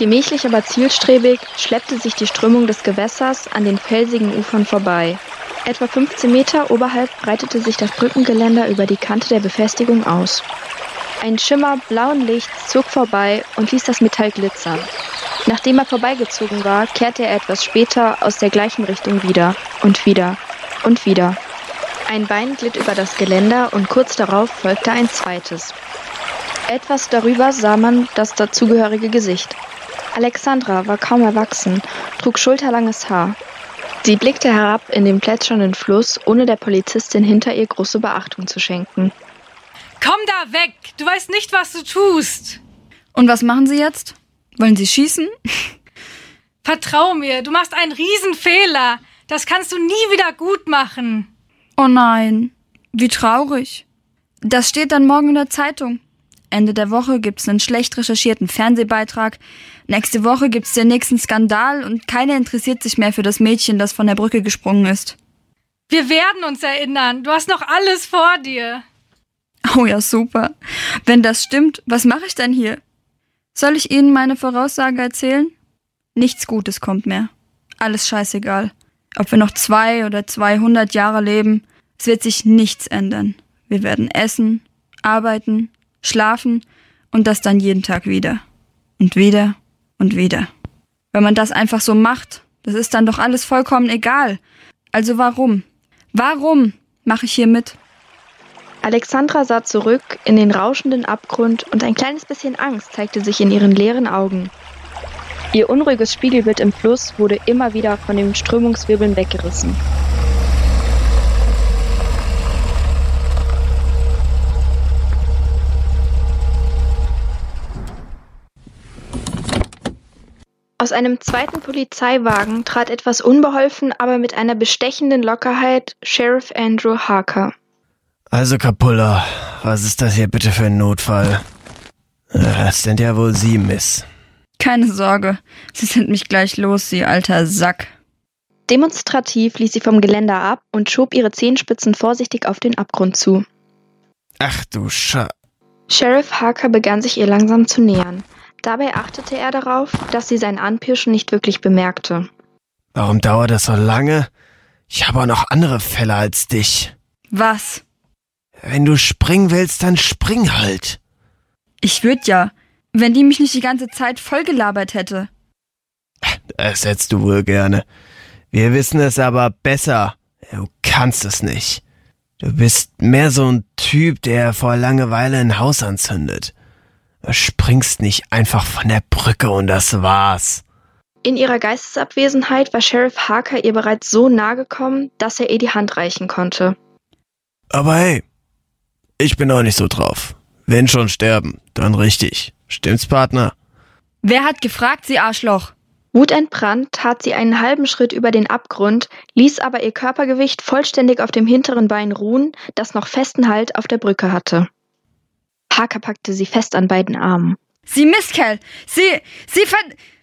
Gemächlich, aber zielstrebig schleppte sich die Strömung des Gewässers an den felsigen Ufern vorbei. Etwa 15 Meter oberhalb breitete sich das Brückengeländer über die Kante der Befestigung aus. Ein Schimmer blauen Lichts zog vorbei und ließ das Metall glitzern. Nachdem er vorbeigezogen war, kehrte er etwas später aus der gleichen Richtung wieder und wieder und wieder. Ein Bein glitt über das Geländer und kurz darauf folgte ein zweites. Etwas darüber sah man das dazugehörige Gesicht. Alexandra war kaum erwachsen, trug schulterlanges Haar. Sie blickte herab in den plätschernden Fluss, ohne der Polizistin hinter ihr große Beachtung zu schenken. Komm da weg! Du weißt nicht, was du tust! Und was machen Sie jetzt? Wollen Sie schießen? Vertrau mir, du machst einen Riesenfehler. Das kannst du nie wieder gut machen. Oh nein, wie traurig. Das steht dann morgen in der Zeitung. Ende der Woche gibt's einen schlecht recherchierten Fernsehbeitrag. Nächste Woche gibt's den nächsten Skandal und keiner interessiert sich mehr für das Mädchen, das von der Brücke gesprungen ist. Wir werden uns erinnern. Du hast noch alles vor dir. Oh ja, super. Wenn das stimmt, was mache ich denn hier? Soll ich Ihnen meine Voraussage erzählen? Nichts Gutes kommt mehr. Alles scheißegal. Ob wir noch 200 oder 200 Jahre leben, es wird sich nichts ändern. Wir werden essen, arbeiten, schlafen und das dann jeden Tag wieder. Und wieder und wieder. Wenn man das einfach so macht, das ist dann doch alles vollkommen egal. Also warum? Warum mache ich hier mit? Alexandra sah zurück in den rauschenden Abgrund und ein kleines bisschen Angst zeigte sich in ihren leeren Augen. Ihr unruhiges Spiegelbild im Fluss wurde immer wieder von den Strömungswirbeln weggerissen. Aus einem zweiten Polizeiwagen trat etwas unbeholfen, aber mit einer bestechenden Lockerheit Sheriff Andrew Harker. Also Capulla, was ist das hier bitte für ein Notfall? Das sind ja wohl Sie, Miss. Keine Sorge, Sie sind mich gleich los, Sie alter Sack. Demonstrativ ließ sie vom Geländer ab und schob ihre Zehenspitzen vorsichtig auf den Abgrund zu. Ach du Sheriff Harker begann sich ihr langsam zu nähern. Dabei achtete er darauf, dass sie sein Anpirschen nicht wirklich bemerkte. Warum dauert das so lange? Ich habe auch noch andere Fälle als dich. Was? Wenn du springen willst, dann spring halt. Ich würd ja, wenn die mich nicht die ganze Zeit vollgelabert hätte. Das hättest du wohl gerne. Wir wissen es aber besser. Du kannst es nicht. Du bist mehr so ein Typ, der vor Langeweile ein Haus anzündet. Du springst nicht einfach von der Brücke und das war's. In ihrer Geistesabwesenheit war Sheriff Harker ihr bereits so nahe gekommen, dass er ihr die Hand reichen konnte. Aber hey, ich bin auch nicht so drauf. Wenn schon sterben, dann richtig. Stimmt's, Partner? Wer hat gefragt, Sie Arschloch? Wutentbrannt tat sie einen halben Schritt über den Abgrund, ließ aber ihr Körpergewicht vollständig auf dem hinteren Bein ruhen, das noch festen Halt auf der Brücke hatte. Harker packte sie fest an beiden Armen. Sie Mistkerl!